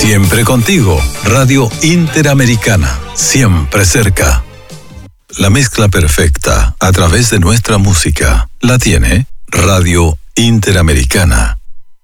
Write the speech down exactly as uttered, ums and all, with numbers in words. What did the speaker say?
Siempre contigo, Radio Interamericana, siempre cerca. La mezcla perfecta a través de nuestra música la tiene Radio Interamericana.